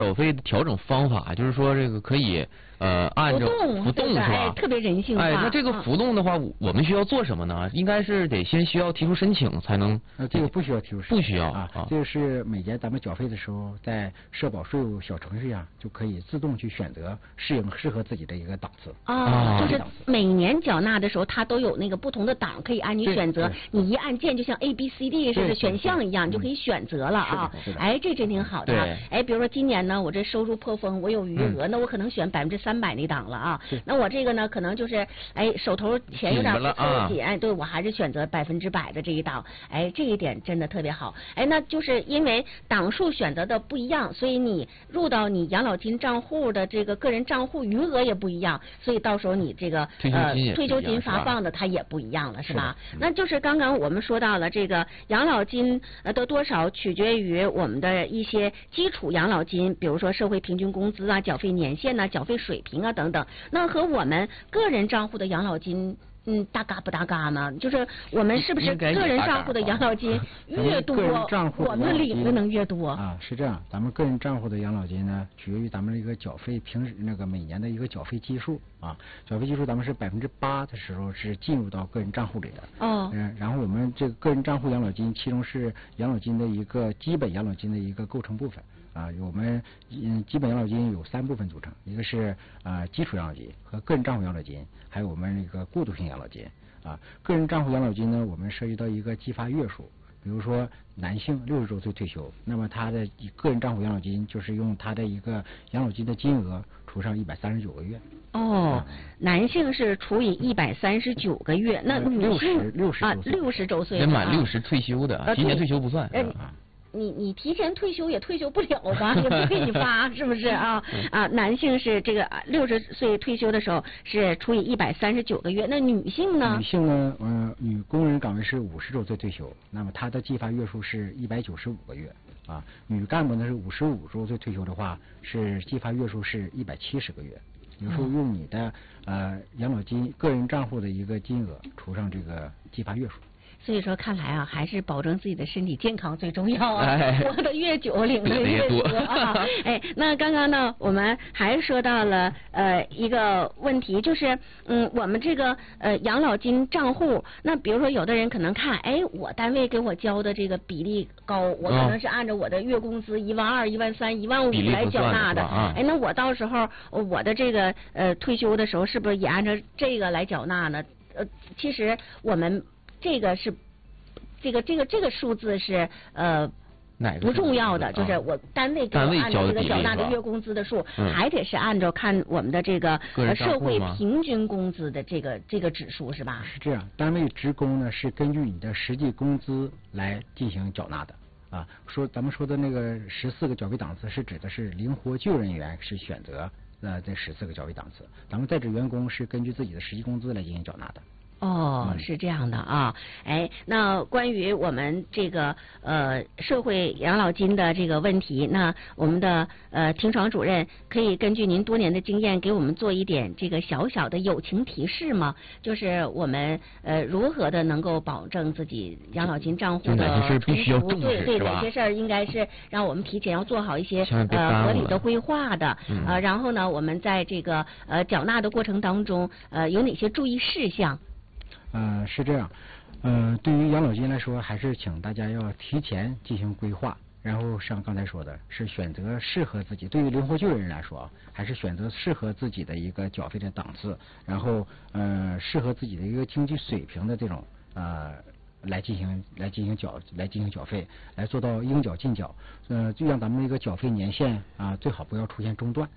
缴费的调整方法，就是说这个可以按照浮动是吧？ 哎，特别人性化。 哎，那这个浮动的话，我们需要做什么呢？应该是得先需要提出申请才能。 这个不需要提出申请。 不需要啊。这个是每年咱们缴费的时候，在社保税务小程序上就可以自动去选择适合自己的一个档次。 就是每年缴纳的时候，它都有那个不同的档，可以按你选择。你一按键，就像 A、B、C、D 似的选项一样，你就可以选择了啊。哎，这真挺好的。哎，比如说今年呢，我这收入破峰，我有余额，那我可能选300%那档了啊。那我这个呢，可能就是哎手头钱有点不凑紧，哎，对我还是选择100%的这一档。哎，这一点真的特别好。哎，那就是因为档数选择的不一样，所以你入到你养老金账户的这个个人账户余额也不一样，所以到时候你这个退休金发放的它也不一样了，是吧？那就是刚刚我们说到了这个养老金的多少取决于我们的一些基础养老金，比如说社会平均工资啊、缴费年限啊、缴费水平啊等等。那和我们个人账户的养老金搭嘎不搭嘎呢？就是我们是不是个人账户的养老金越多，我们领的能越多啊？是这样，咱们个人账户的养老金呢，取决于咱们的一个缴费每年的一个缴费基数啊。缴费基数咱们是8%的时候是进入到个人账户里的。然后我们这个个人账户养老金，其中是养老金的一个基本养老金的一个构成部分。我们基本养老金有3部分组成，一个是基础养老金和个人账户养老金，还有我们那个过渡性养老金啊。个人账户养老金呢，我们涉及到一个计发月数，比如说男性60周岁退休，那么他的个人账户养老金就是用他的一个养老金的金额除上139个月。 男性是除以139个月，那女性60周岁， 年满60退休的，提前退休不算。 你提前退休也退休不了吧？也不给你发，是不是啊？男性是这个60岁退休的时候是除以139个月，那女性呢？ 女性呢，女工人岗位是50周岁退休，那么她的计发月数是195个月啊。女干部呢是55周岁退休的话，是计发月数是170个月。有时候用你的养老金个人账户的一个金额除上这个计发月数。 所以说，看来啊，还是保证自己的身体健康最重要啊！活得越久，领的越多啊！哎，那刚刚呢，我们还说到了一个问题，就是我们这个养老金账户，那比如说有的人可能看，哎，我单位给我交的这个比例高，我可能是按照我的月工资12000、13000、15000来缴纳的，哎，那我到时候我的这个退休的时候，是不是也按照这个来缴纳呢？其实我们。这个是，这个数字是不重要的，就是我单位给我按照这个缴纳的月工资的数，还得是按照看我们的这个社会平均工资的这个指数是吧？ 是这样，单位职工呢是根据你的实际工资来进行缴纳的啊。咱们说的那个14个缴费档次是指的是灵活就人员是选择这14个缴费档次，咱们在职员工是根据自己的实际工资来进行缴纳的。 是这样的啊，哎，那关于我们这个社会养老金的这个问题，那我们的庭爽主任可以根据您多年的经验，给我们做一点这个小小的友情提示吗？就是我们如何的能够保证自己养老金账户的必须要重视， 对，哪些事儿应该是让我们提前要做好一些合理的规划的然后呢，我们在这个缴纳的过程当中有哪些注意事项？ 是这样，对于养老金来说，还是请大家要提前进行规划，然后像刚才说的，是选择适合自己。对于灵活就人来说，还是选择适合自己的一个缴费的档次，然后适合自己的一个经济水平的这种来进行缴费，来做到应缴尽缴。就让咱们的一个缴费年限最好不要出现中断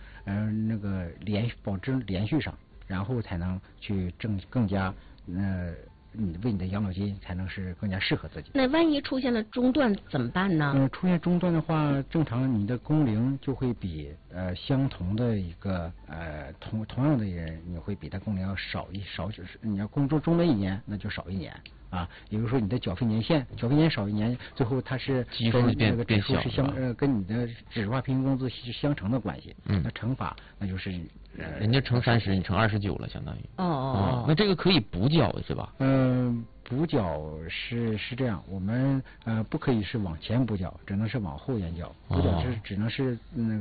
保证连续上，然后才能去更加你为你的养老金才能是更加适合自己。 那万一出现了中断怎么办呢？ 出现中断的话，正常你的工龄就会比相同的一个同样的人，你会比他工龄要少，你要工作中了1年，那就少1年。也就是说你的缴费年少1年，最后它是这个指数是跟你的指数化平均工资是相乘的关系。那乘法那就是人家乘30，你乘29了，相当于。那这个可以补缴是吧？ 补缴是这样，我们不可以是往前补缴，只能是往后延缴。补缴是只能是